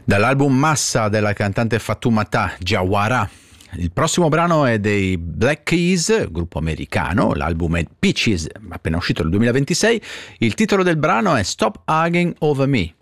Dall'album Massa della cantante Fatoumata Diawara. Il prossimo brano è dei Black Keys, gruppo americano, l'album è Peaches, appena uscito nel 2026. Il titolo del brano è Stop Hugging Over Me.